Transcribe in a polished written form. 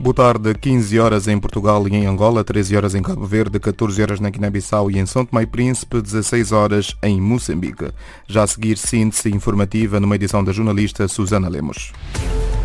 Boa tarde, 15 horas em Portugal e em Angola, 13 horas em Cabo Verde, 14 horas na Guiné-Bissau e em São Tomé e Príncipe, 16 horas em Moçambique. Já a seguir, síntese informativa numa edição da jornalista Susana Lemos.